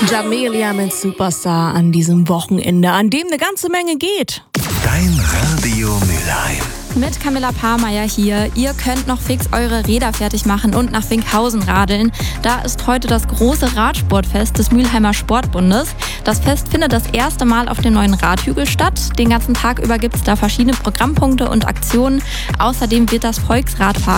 Jamelia mit Superstar an diesem Wochenende, an dem eine ganze Menge geht. Dein Radio Mülheim. Mit Camilla Pahrmeier hier. Ihr könnt noch fix eure Räder fertig machen und nach Winkhausen radeln. Da ist heute das große Radsportfest des Mülheimer Sportbundes. Das Fest findet das erste Mal auf dem neuen Radhügel statt. Den ganzen Tag über gibt es da verschiedene Programmpunkte und Aktionen. Außerdem wird das Volksradfahren